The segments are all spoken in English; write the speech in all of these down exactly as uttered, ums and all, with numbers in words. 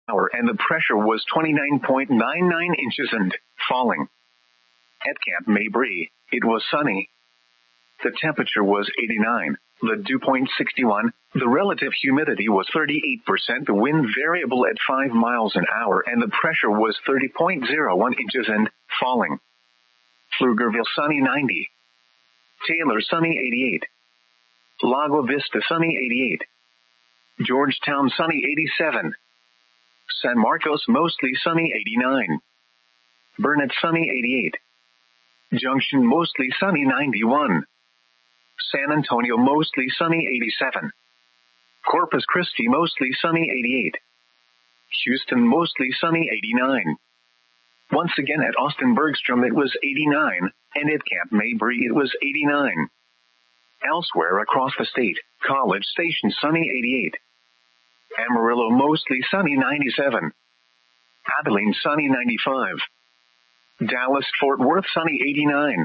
hour and the pressure was twenty-nine point nine nine inches and falling. At Camp Mabry, it was sunny. The temperature was eighty-nine, the dew point sixty-one, the relative humidity was thirty-eight percent, the wind variable at five miles an hour and the pressure was thirty point zero one inches and falling. Pflugerville sunny ninety. Taylor sunny eighty-eight. Lago Vista sunny eighty-eight. Georgetown sunny eighty-seven. San Marcos mostly sunny eighty-nine. Burnett sunny eighty-eight. Junction mostly sunny ninety-one. San Antonio mostly sunny eighty-seven. Corpus Christi mostly sunny eighty-eight. Houston mostly sunny eighty-nine. Once again at Austin Bergstrom it was eighty-nine, and at Camp Mabry it was eighty-nine. Elsewhere across the state, College Station sunny eighty-eight. Amarillo mostly sunny ninety-seven. Abilene sunny ninety-five. Dallas Fort Worth sunny eighty-nine.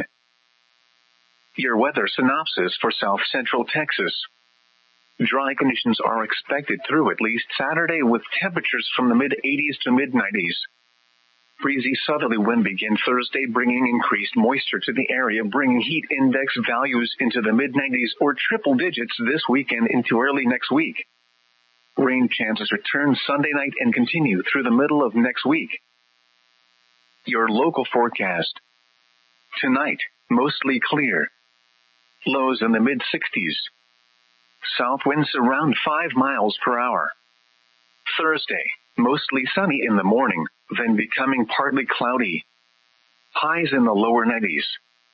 Your weather synopsis for South Central Texas. Dry conditions are expected through at least Saturday with temperatures from the mid-eighties to mid-nineties. Breezy southerly wind begin Thursday bringing increased moisture to the area, bringing heat index values into the mid-nineties or triple digits this weekend into early next week. Rain chances return Sunday night and continue through the middle of next week. Your local forecast. Tonight, mostly clear. Lows in the mid-sixties. South winds around five miles per hour. Thursday, mostly sunny in the morning, then becoming partly cloudy. Highs in the lower nineties.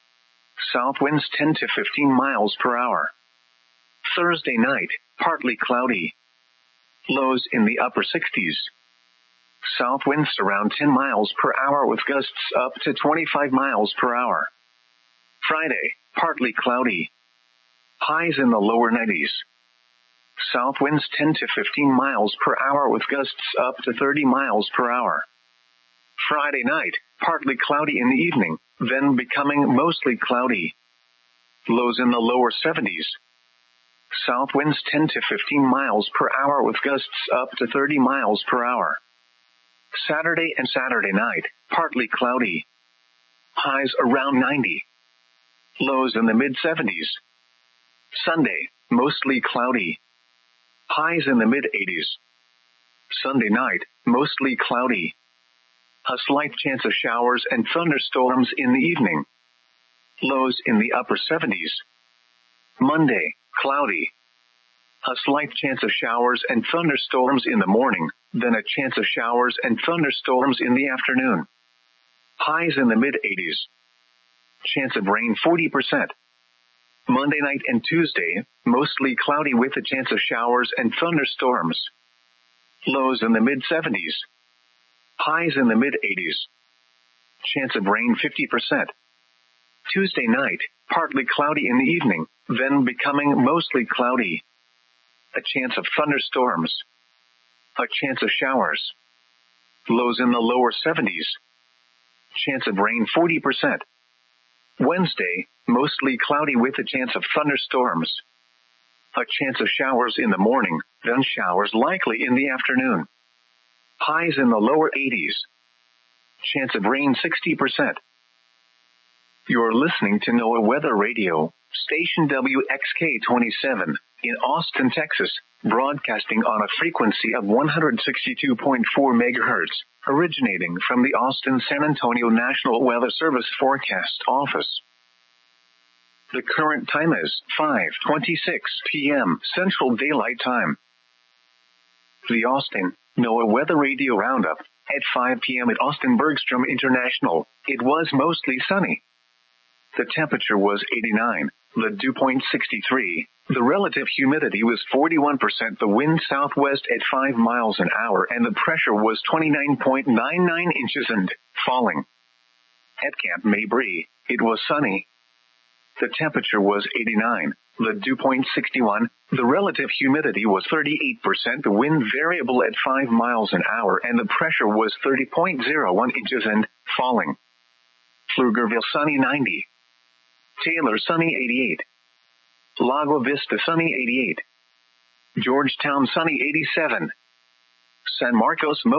South winds ten to fifteen miles per hour. Thursday night, partly cloudy. Lows in the upper sixties. South winds around ten miles per hour with gusts up to twenty-five miles per hour. Friday, partly cloudy. Highs in the lower nineties. South winds ten to fifteen miles per hour with gusts up to thirty miles per hour. Friday night, partly cloudy in the evening, then becoming mostly cloudy. Lows in the lower seventies. South winds ten to fifteen miles per hour with gusts up to thirty miles per hour. Saturday and Saturday night, partly cloudy. Highs around ninety. Lows in the mid-seventies. Sunday, mostly cloudy. Highs in the mid-eighties. Sunday night, mostly cloudy. A slight chance of showers and thunderstorms in the evening. Lows in the upper seventies. Monday, cloudy. A slight chance of showers and thunderstorms in the morning, then a chance of showers and thunderstorms in the afternoon. Highs in the mid-eighties. Chance of rain forty percent. Monday night and Tuesday, mostly cloudy with a chance of showers and thunderstorms. Lows in the mid-seventies. Highs in the mid-eighties. Chance of rain fifty percent. Tuesday night, partly cloudy in the evening, then becoming mostly cloudy. A chance of thunderstorms. A chance of showers. Lows in the lower seventies. Chance of rain forty percent. Wednesday, mostly cloudy with a chance of thunderstorms. A chance of showers in the morning, then showers likely in the afternoon. Highs in the lower eighties. Chance of rain sixty percent. You're listening to NOAA Weather Radio, station W X K twenty-seven, in Austin, Texas, broadcasting on a frequency of one hundred sixty-two point four megahertz, originating from the Austin-San Antonio National Weather Service Forecast Office. The current time is five twenty-six p.m. Central Daylight Time. The Austin NOAA Weather Radio Roundup. At five p.m. at Austin Bergstrom International, it was mostly sunny. The temperature was eighty-nine, the dew point sixty-three, the relative humidity was forty-one percent, the wind southwest at five miles an hour, and the pressure was twenty-nine point nine nine inches and falling. At Camp Mabry, it was sunny. The temperature was eighty-nine, the dew point sixty-one, the relative humidity was thirty-eight percent, the wind variable at five miles an hour, and the pressure was thirty point zero one inches and falling. Pflugerville sunny ninety. Taylor sunny eighty-eight. Lago Vista sunny eighty-eight. Georgetown sunny eighty-seven. San Marcos